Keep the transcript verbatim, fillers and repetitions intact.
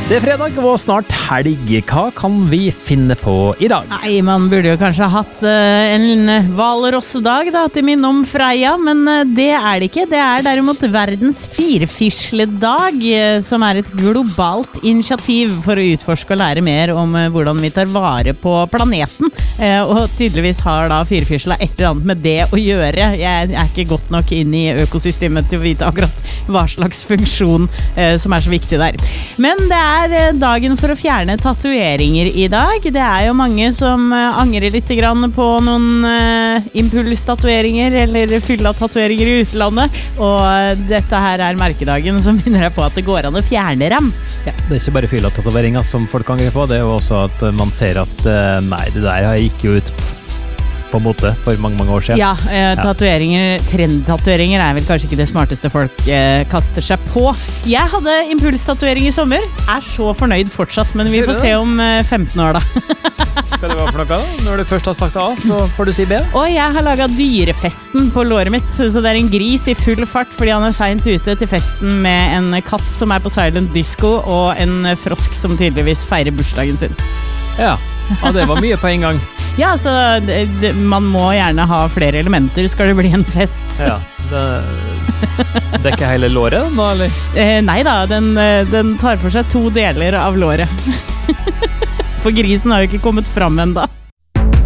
Det er fredag og snart helg. Hva kan vi finne på i dag? Nei, man burde jo kanskje ha hatt uh, en Hvalrossdag da, til minne om Freia, men uh, det er det ikke. Det er derimot verdens firfisledag, uh, som er et globalt initiativ for å utforske og lære mer om uh, hvordan vi tar vare på planeten. Uh, og tydeligvis har da firfisla et eller annet med det å gjøre. Jeg er ikke godt nok inn i økosystemet til å vite akkurat hva slags funksjon uh, som er så viktig der. Men det er er dagen for å fjerne tatoveringer i dag. Det er jo mange som angrer litt grann på noen uh, impulstatoveringer eller fylla tatoveringer i utlandet. Og dette her er merkedagen som minner deg på at det går an å fjerne dem. Ja, det er ikke bare fylla tatoveringer som folk angrer på, det er jo også at man ser at uh, nei, det der gikk jo ut på en måte for mange, mange år siden. Ja, eh, tatoveringer, trendtatoveringer er vel kanskje ikke det smarteste folk eh, kaster seg på. Jeg hadde impulstatovering i sommer. Er så fornøyd fortsatt, men vi får se om eh, femten år da. Skal det være for noe da? Når du først har sagt A, så får du si B. Og jeg har laget dyrefesten på låret mitt, så det er en gris i full fart fordi han er sent ute til festen med en katt som er på silent disco og en frosk som tydeligvis feirer bursdagen sin. Ja, ja det var mye på en gang. Ja, så det, det, man må gjerne ha flere elementer, skal det bli en fest. Ja, det, det er ikke hele låret da, eller? Eh, nei da, den, den tar for seg to deler av låret. For grisen har jo ikke kommet fram enda.